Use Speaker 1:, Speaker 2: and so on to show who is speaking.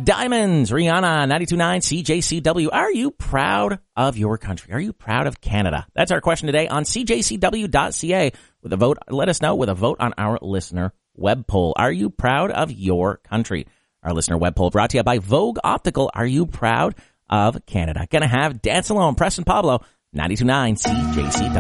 Speaker 1: Diamonds, Rihanna, 92.9 CJCW. Are you proud of your country? Are you proud of Canada? That's our question today on CJCW.ca. With a vote, let us know with a vote on our listener web poll. Are you proud of your country? Our listener web poll brought to you by Vogue Optical. Are you proud of Canada? Gonna have Dance Alone, Preston Pablo, 92.9 CJCW.